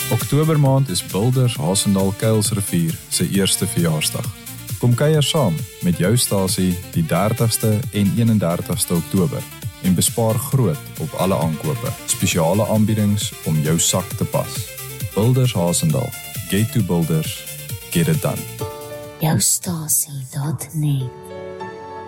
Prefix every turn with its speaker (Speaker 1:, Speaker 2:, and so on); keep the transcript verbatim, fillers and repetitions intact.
Speaker 1: Oktobermaand is Builders Hasendaal Kuilsrivier se eerste verjaarsdag. Kom kuier saam met jou stasie die dertigste en eenendertigste Oktober en bespaar groot op alle aankope. Spesiale aanbiedings om jou sak te pas. Builders Hasendaal. Get to Builders. Get it done.
Speaker 2: Jou stasie dot net